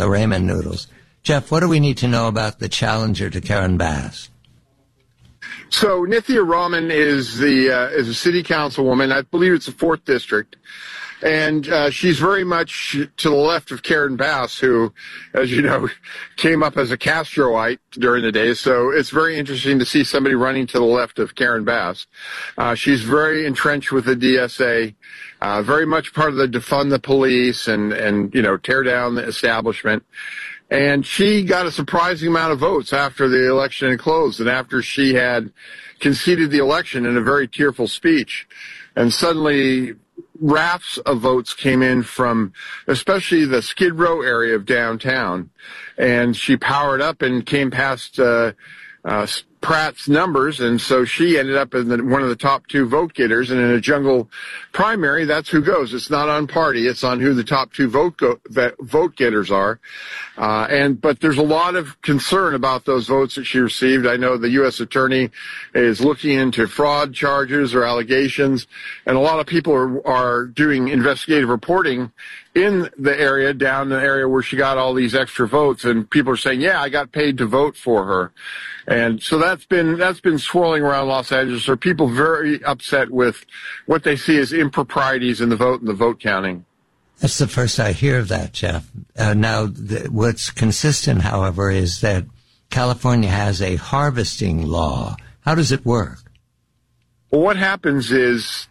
the ramen noodles. Jeff, what do we need to know about the challenger to Karen Bass? So Nithya Raman is a city councilwoman. I believe it's the 4th district. And she's very much to the left of Karen Bass, who, as you know, came up as a Castroite during the day. So it's very interesting to see somebody running to the left of Karen Bass. She's very entrenched with the DSA, very much part of the defund the police and tear down the establishment. And she got a surprising amount of votes after the election had closed and after she had conceded the election in a very tearful speech. And suddenly rafts of votes came in from especially the Skid Row area of downtown. And she powered up and came past Pratt's numbers, and so she ended up in one of the top 2 vote getters. And in a jungle primary, that's who goes. It's not on party; it's on who the top 2 vote getters are. But there's a lot of concern about those votes that she received. I know the U.S. Attorney is looking into fraud charges or allegations, and a lot of people are doing investigative reporting in the area, down the area where she got all these extra votes, and people are saying, "Yeah, I got paid to vote for her." And so that's been swirling around Los Angeles. There are people very upset with what they see as improprieties in the vote and the vote counting. That's the first I hear of that, Jeff. Now, what's consistent, however, is that California has a harvesting law. How does it work? Well, what happens is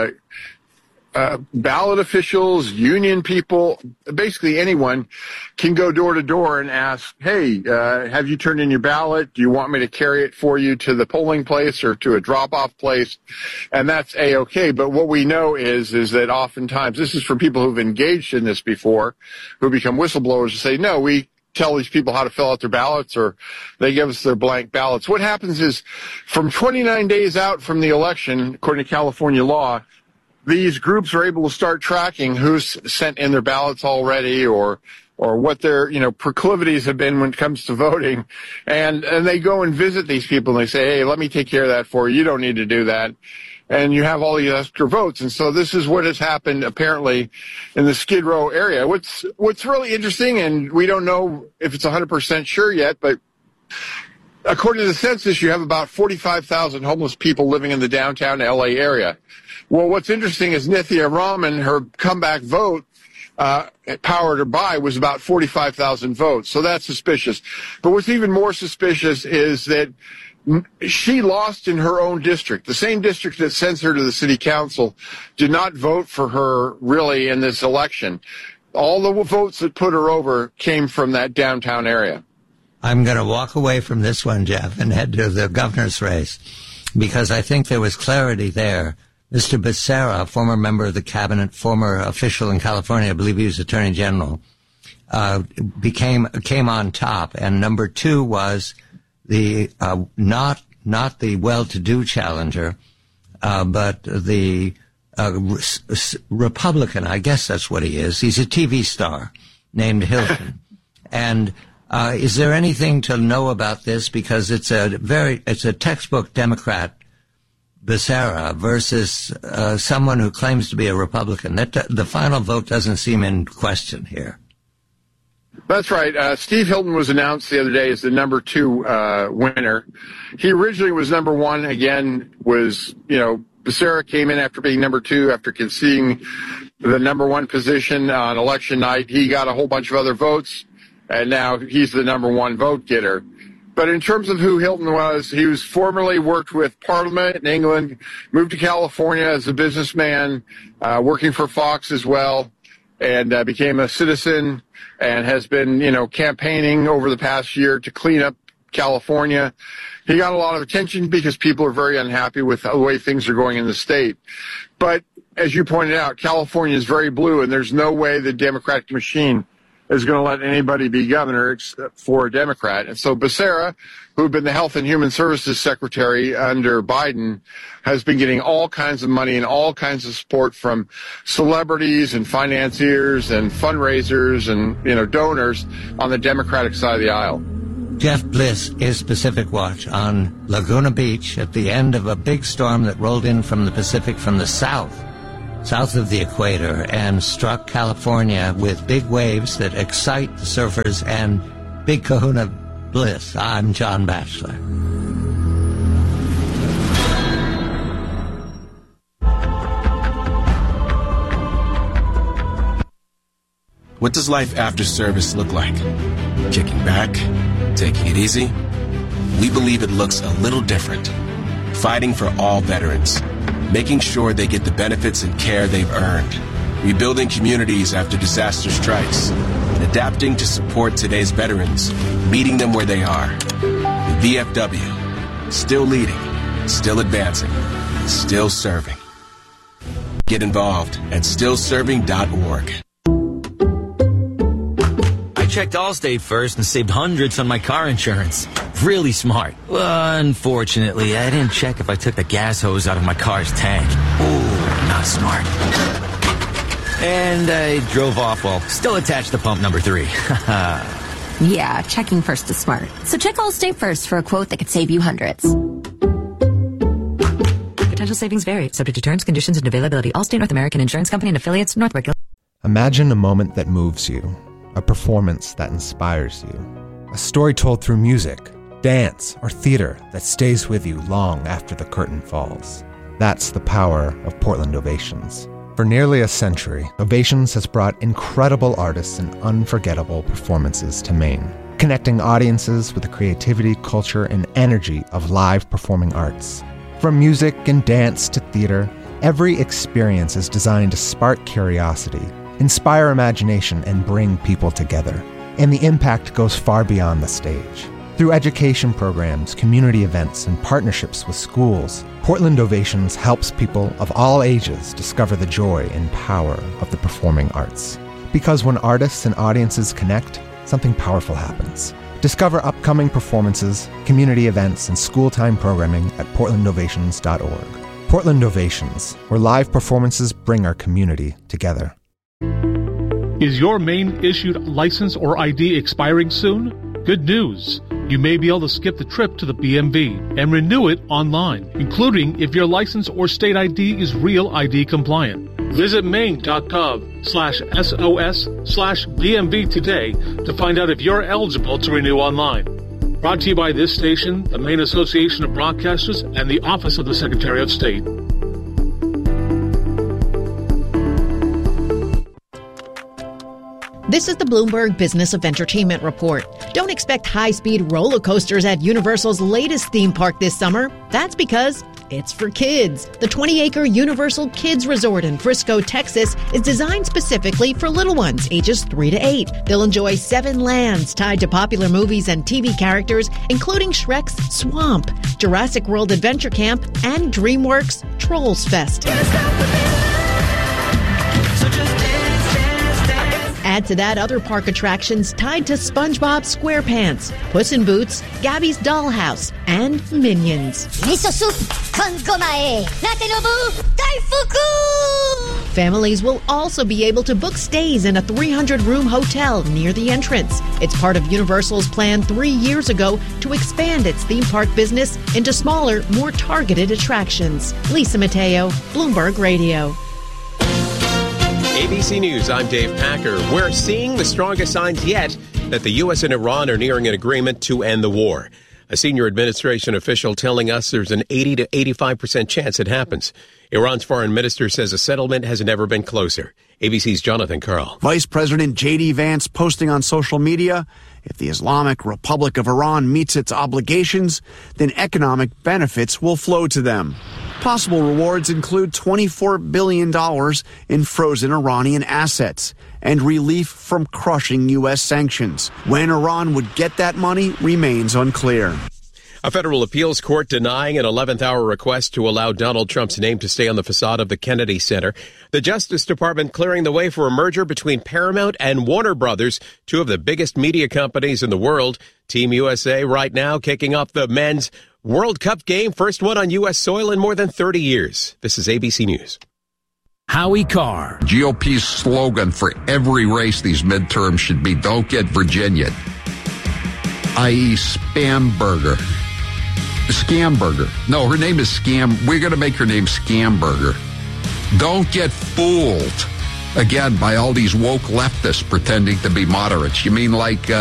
ballot officials, union people, basically anyone can go door to door and ask, hey, have you turned in your ballot? Do you want me to carry it for you to the polling place or to a drop-off place? And that's A-OK. But what we know is that oftentimes, this is from people who've engaged in this before, who become whistleblowers and say, no, we tell these people how to fill out their ballots, or they give us their blank ballots. What happens is from 29 days out from the election, according to California law, these groups are able to start tracking who's sent in their ballots already or what their, proclivities have been when it comes to voting. And they go and visit these people and they say, hey, let me take care of that for you. You don't need to do that. And you have all these extra votes. And so this is what has happened apparently in the Skid Row area. What's really interesting, and we don't know if it's 100% sure yet, but according to the census, you have about 45,000 homeless people living in the downtown LA area. Well, what's interesting is Nithya Raman, her comeback vote, powered her by, was about 45,000 votes. So that's suspicious. But what's even more suspicious is that she lost in her own district. The same district that sends her to the city council did not vote for her really in this election. All the votes that put her over came from that downtown area. I'm going to walk away from this one, Jeff, and head to the governor's race, because I think there was clarity there. Mr. Becerra, former member of the cabinet, former official in California, I believe he was attorney general, came on top. And number 2 was the not the well-to-do challenger, but the Republican. I guess that's what he is. He's a TV star named Hilton. And is there anything to know about this? Because it's a textbook Democrat, Becerra, versus someone who claims to be a Republican. The final vote doesn't seem in question here. That's right. Steve Hilton was announced the other day as the number 2 winner. He originally was number 1. Again, Becerra came in after being number 2, after conceding the number 1 position on election night. He got a whole bunch of other votes, and now he's the number 1 vote getter. But in terms of who Hilton was, he was formerly worked with Parliament in England, moved to California as a businessman, working for Fox as well, and became a citizen and has been, campaigning over the past year to clean up California. He got a lot of attention because people are very unhappy with the way things are going in the state. But as you pointed out, California is very blue, and there's no way the Democratic machine is going to let anybody be governor except for a Democrat. And so Becerra, who had been the Health and Human Services Secretary under Biden, has been getting all kinds of money and all kinds of support from celebrities and financiers and fundraisers and, donors on the Democratic side of the aisle. Jeff Bliss is Pacific Watch on Laguna Beach at the end of a big storm that rolled in from the Pacific from the south. south of the equator and struck California with big waves that excite the surfers and big kahuna bliss. I'm John Batchelor. What does life after service look like? Kicking back? Taking it easy? We believe it looks a little different. Fighting for all veterans. Making sure they get the benefits and care they've earned. Rebuilding communities after disaster strikes. And adapting to support today's veterans. Meeting them where they are. The VFW. Still leading. Still advancing. Still serving. Get involved at stillserving.org. Checked Allstate first and saved hundreds on my car insurance. Really smart. Unfortunately, I didn't check if I took the gas hose out of my car's tank. Ooh, not smart. And I drove off while still attached to pump number 3. Yeah, checking first is smart. So check Allstate first for a quote that could save you hundreds. Potential savings vary, subject to terms, conditions, and availability. Allstate North American Insurance Company and affiliates, Northbrook. Imagine a moment that moves you. A performance that inspires you. A story told through music, dance, or theater that stays with you long after the curtain falls. That's the power of Portland Ovations. For nearly a century, Ovations has brought incredible artists and unforgettable performances to Maine, connecting audiences with the creativity, culture, and energy of live performing arts. From music and dance to theater, every experience is designed to spark curiosity, inspire imagination, and bring people together. And the impact goes far beyond the stage. Through education programs, community events, and partnerships with schools, Portland Ovations helps people of all ages discover the joy and power of the performing arts. Because when artists and audiences connect, something powerful happens. Discover upcoming performances, community events, and school-time programming at portlandovations.org. Portland Ovations, where live performances bring our community together. Is your Maine-issued license or ID expiring soon? Good news. You may be able to skip the trip to the BMV and renew it online, including if your license or state ID is Real ID compliant. Visit maine.gov/SOS/BMV today to find out if you're eligible to renew online. Brought to you by this station, the Maine Association of Broadcasters, and the Office of the Secretary of State. This is the Bloomberg Business of Entertainment Report. Don't expect high-speed roller coasters at Universal's latest theme park this summer. That's because it's for kids. The 20-acre Universal Kids Resort in Frisco, Texas is designed specifically for little ones ages 3 to 8. They'll enjoy 7 lands tied to popular movies and TV characters, including Shrek's Swamp, Jurassic World Adventure Camp, and DreamWorks Trolls Fest. Add to that other park attractions tied to SpongeBob SquarePants, Puss in Boots, Gabby's Dollhouse, and Minions. Miso soup, kongomae, natenobu, daifuku! Families will also be able to book stays in a 300-room hotel near the entrance. It's part of Universal's plan 3 years ago to expand its theme park business into smaller, more targeted attractions. Lisa Mateo, Bloomberg Radio. ABC News, I'm Dave Packer. We're seeing the strongest signs yet that the U.S. and Iran are nearing an agreement to end the war. A senior administration official telling us there's an 80 to 85% chance it happens. Iran's foreign minister says a settlement has never been closer. ABC's Jonathan Karl. Vice President J.D. Vance posting on social media, if the Islamic Republic of Iran meets its obligations, then economic benefits will flow to them. Possible rewards include $24 billion in frozen Iranian assets and relief from crushing U.S. sanctions. When Iran would get that money remains unclear. A federal appeals court denying an 11th-hour request to allow Donald Trump's name to stay on the facade of the Kennedy Center. The Justice Department clearing the way for a merger between Paramount and Warner Brothers, two of the biggest media companies in the world. Team USA right now kicking off the men's World Cup game, first one on U.S. soil in more than 30 years. This is ABC News. Howie Carr. GOP's slogan for every race these midterms should be, don't get Virginia, i.e. Spamburger. Scamburger. No, her name is Scam. We're going to make her name Scamburger. Don't get fooled, again, by all these woke leftists pretending to be moderates. You mean like